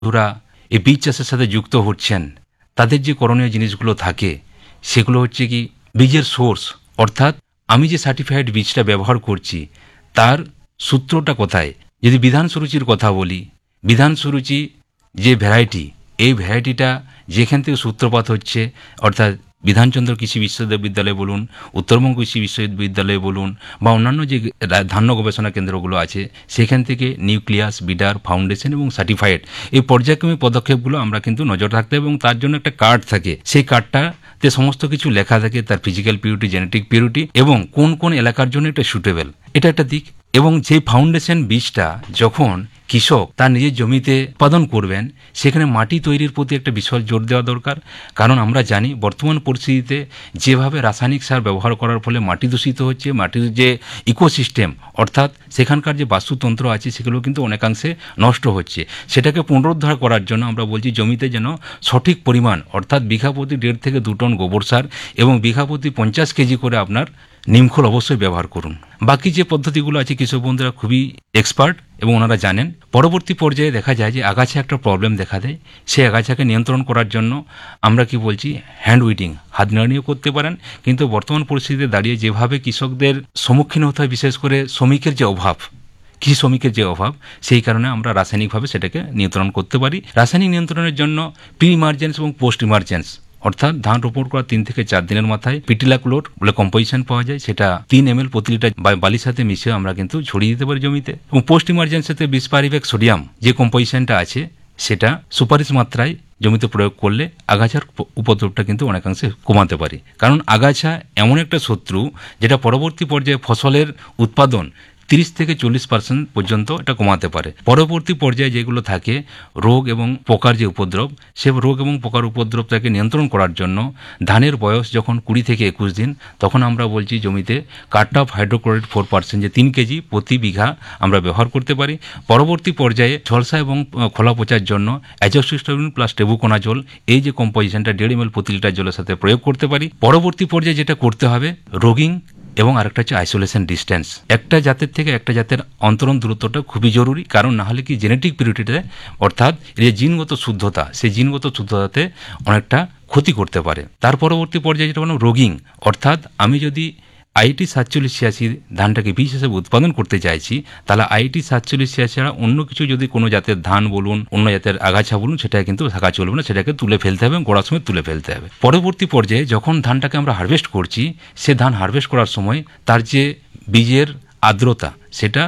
বন্ধুরা এই বীজ চাষের সাথে যুক্ত হচ্ছেন, তাদের যে করণীয় জিনিসগুলো থাকে সেগুলো হচ্ছে কি, বীজের সোর্স, অর্থাৎ আমি যে সার্টিফাইড বীজটা ব্যবহার করছি তার সূত্রটা কোথায়। যদি বিধান সুরুচির কথা বলি, বিধান সুরুচি যে ভ্যারাইটি, এই ভ্যারাইটিটা যেখান থেকে সূত্রপাত হচ্ছে, অর্থাৎ বিধানচন্দ্র কৃষি বিশ্ববিদ্যালয় বলুন, উত্তরবঙ্গ কৃষি বিশ্ববিদ্যালয় বলুন, বা অন্যান্য যে ধান্য গবেষণা কেন্দ্রগুলো আছে, সেখান থেকে নিউক্লিয়াস, বিডার, ফাউন্ডেশন এবং সার্টিফাইড এই পর্যায়ক্রমিক পদক্ষেপগুলো আমরা কিন্তু নজর রাখতে হবে, এবং তার জন্য একটা কার্ড থাকে। সেই কার্ডটাতে সমস্ত কিছু লেখা থাকে, তার ফিজিক্যাল পিউরিটি, জেনেটিক পিউরিটি এবং কোন কোন এলাকার জন্য এটা সুটেবল, এটা একটা দিক। এবং সেই ফাউন্ডেশন বীজটা যখন কৃষক তার নিজের জমিতে উৎপাদন করবেন, সেখানে মাটি তৈরির প্রতি একটা বিশাল জোর দেওয়া দরকার। কারণ আমরা জানি বর্তমান পরিস্থিতিতে যেভাবে রাসায়নিক সার ব্যবহার করার ফলে মাটি দূষিত হচ্ছে, মাটির যে ইকোসিস্টেম অর্থাৎ সেখানকার যে বাস্তুতন্ত্র আছে সেগুলো কিন্তু অনেকাংশে নষ্ট হচ্ছে। সেটাকে পুনরুদ্ধার করার জন্য আমরা বলছি জমিতে যেন সঠিক পরিমাণ, অর্থাৎ বিঘা প্রতি 1.5 থেকে 2 টন গোবর সার এবং বিঘা প্রতি 50 কেজি করে আপনার নিমখোল অবশ্যই ব্যবহার করুন। বাকি যে পদ্ধতিগুলো আছে কৃষক বন্ধুরা খুবই এক্সপার্ট এবং ওনারা জানেন। পরবর্তী পর্যায়ে দেখা যায় যে আগাছা একটা প্রবলেম দেখা দেয়, সেই আগাছাকে নিয়ন্ত্রণ করার জন্য আমরা কি বলছি, হ্যান্ড উইডিং, হাত নাড়িয়েও করতে পারেন। কিন্তু বর্তমান পরিস্থিতিতে দাঁড়িয়ে যেভাবে কৃষকদের সম্মুখীন হতে হয়, বিশেষ করে শ্রমিকের যে অভাব, কৃষি শ্রমিকের যে অভাব, সেই কারণে আমরা রাসায়নিকভাবে সেটাকে নিয়ন্ত্রণ করতে পারি। রাসায়নিক নিয়ন্ত্রণের জন্য প্রি ইমার্জেন্স এবং পোস্ট ইমার্জেন্স, অর্থাৎ ধান রোপণ করার 3 থেকে 4 দিনের মাথায় পিটিলাক্লোর বলে কম্পোজিশন পাওয়া যায়, সেটা 3 ml প্রতি লিটার বালির সাথে মিশিয়ে আমরা কিন্তু ছড়িয়ে দিতে পারি জমিতে। এবং পোস্ট ইমার্জেন্সিতে 20 পারিবেক সোডিয়াম যে কম্পোজিশনটা আছে সেটা সুপারিশ মাত্রায় জমিতে প্রয়োগ করলে আগাছার উপদ্রবটা কিন্তু অনেকাংশে কমাতে পারি। কারণ আগাছা এমন একটা শত্রু যেটা পরবর্তী পর্যায়ে ফসলের উৎপাদন 30 থেকে 40% পর্যন্ত এটা কমাতে পারে। পরবর্তী পর্যায়ে যেগুলো থাকে রোগ এবং পোকার যে উপদ্রব, সে রোগ এবং পোকার উপদ্রবটাকে নিয়ন্ত্রণ করার জন্য ধানের বয়স যখন 20 থেকে 21 দিন, তখন আমরা বলছি জমিতে কার্টাপ হাইড্রোক্লোরাইড 4% যে 3 কেজি প্রতি বিঘা আমরা ব্যবহার করতে পারি। পরবর্তী পর্যায়ে ঝলসা এবং খোলা পচার জন্য অ্যাজোক্সিস্ট্রোবিন প্লাস টেবুকোনাজোল এই যে কম্পোজিশনটা 1.5 ml প্রতি লিটার জলের সাথে প্রয়োগ করতে পারি। পরবর্তী পর্যায়ে যেটা করতে হবে রোগিং এবং আরেকটা হচ্ছে আইসোলেশন ডিস্টেন্স। একটা জাতের থেকে একটা জাতের অন্তরণ দূরত্বটা খুবই জরুরি, কারণ না হলে কি জেনেটিক পিউরিটিতে অর্থাৎ এই জিনগত শুদ্ধতা, সেই জিনগত শুদ্ধতাতে অনেকটা ক্ষতি করতে পারে। তার পরবর্তী পর্যায়ে যেটা বললাম রোগিং, অর্থাৎ আমি যদি আইটি 4786 ধানটাকে বীজ হিসেবে উৎপাদন করতে চাইছি, তাহলে আইটি 4786 ছাড়া অন্য কিছু যদি কোনো জাতের ধান বলুন, অন্য জাতের আগাছা বলুন, সেটা কিন্তু থাকা চলবে না, সেটাকে তুলে ফেলতে হবে এবং গোড়ার সময় তুলে ফেলতে হবে। পরবর্তী পর্যায়ে যখন ধানটাকে আমরা হারভেস্ট করছি, সে ধান হারভেস্ট করার সময় তার যে বীজের আর্দ্রতা সেটা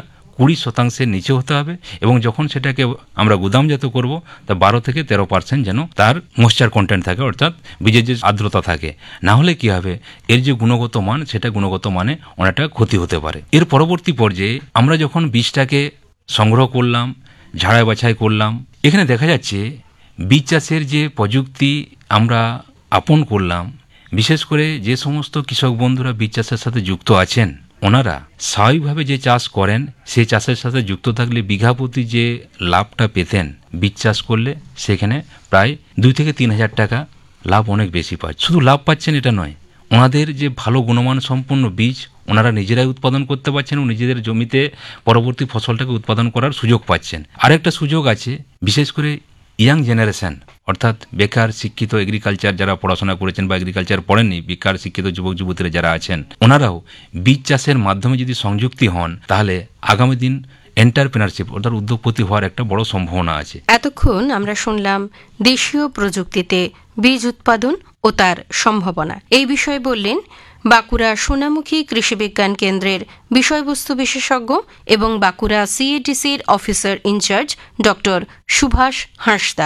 20% নিচে হতে হবে, এবং যখন সেটাকে আমরা গুদামজাত করব তা 12 থেকে 13% যেন তার ময়েশ্চার কন্টেন্ট থাকে, অর্থাৎ বীজের যে আর্দ্রতা থাকে। না হলে কি হবে, এর যে গুণগত মান, সেটা গুণগত মানে অনেকটা ক্ষতি হতে পারে। এর পরবর্তী পর্যায়ে আমরা যখন বীজটাকে সংগ্রহ করলাম, ঝাড়াই বাছাই করলাম, এখানে দেখা যাচ্ছে বীজ চাষের যে প্রযুক্তি আমরা আপন করলাম, বিশেষ করে যে সমস্ত কৃষক বন্ধুরা বীজ চাষের সাথে যুক্ত আছেন, ওনারা স্বাভাবিকভাবে যে চাষ করেন সেই চাষের সাথে যুক্ত থাকলে বিঘা প্রতি যে লাভটা পেতেন বীজ চাষ করলে, সেখানে প্রায় 2 থেকে 3 হাজার টাকা লাভ অনেক বেশি পাচ্ছে। শুধু লাভ পাচ্ছেন এটা নয়, ওনাদের যে ভালো গুণমান সম্পন্ন বীজ ওনারা নিজেরাই উৎপাদন করতে পারছেন এবং নিজেদের জমিতে পরবর্তী ফসলটাকে উৎপাদন করার সুযোগ পাচ্ছেন। আরেকটা সুযোগ আছে, বিশেষ করে ইয়াং জেনারেশন, অর্থাৎ বেকার শিক্ষিত এগ্রিকালচার যারা পড়াশোনা করেছেন বা এগ্রিকালচার পড়েননি, বেকার শিক্ষিত যুবক যুবতীরা যারা আছেন, ওনারাও বীজ চাষের মাধ্যমে যদি সংযুক্তি হন, তাহলে আগামী দিন এন্টারপ্রেনারশিপ অর্থাৎ উদ্যোগপতি হওয়ার একটা বড় সম্ভাবনা আছে। এতক্ষণ আমরা শুনলাম দেশীয় প্রযুক্তিতে বীজ উৎপাদন ও তার সম্ভাবনা। এই বিষয়ে বললেন বাঁকুড়া সোনামুখী কৃষি বিজ্ঞান কেন্দ্রের বিষয়বস্তু বিশেষজ্ঞ এবং Bankura সিএডিসির officer in charge doctor Subhash Hansda.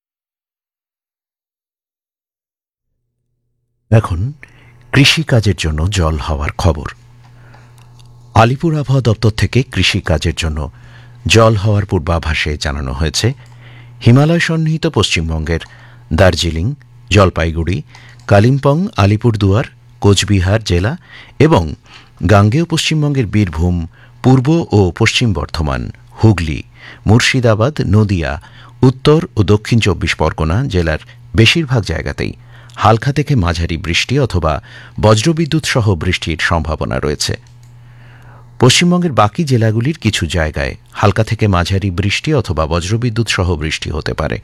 এখন কৃষিকাজের জন্য জল হওয়ার খবর। আলিপুর আবহাওয়া দপ্তর থেকে কৃষিকাজের জন্য জল হওয়ার পূর্বাভাসে জানানো হয়েছে হিমালয় সন্নিহিত পশ্চিমবঙ্গের দার্জিলিং, জলপাইগুড়ি, কালিম্পং, আলিপুরদুয়ার, কোচবিহার জেলা এবং গাঙ্গেয় পশ্চিমবঙ্গের বীরভূম, পূর্ব ও পশ্চিম বর্ধমান, হুগলি, মুর্শিদাবাদ, নদিয়া, উত্তর ও দক্ষিণ 24 পরগনা জেলার বেশিরভাগ জায়গাতেই হালকা থেকে মাঝারি বৃষ্টি অথবা বজ্রবিদ্যুৎ সহ বৃষ্টির সম্ভাবনা রয়েছে। পশ্চিমবঙ্গের বাকি জেলাগুলির কিছু জায়গায় হালকা থেকে মাঝারি বৃষ্টি অথবা বজ্রবিদ্যুৎ সহ বৃষ্টি হতে পারে।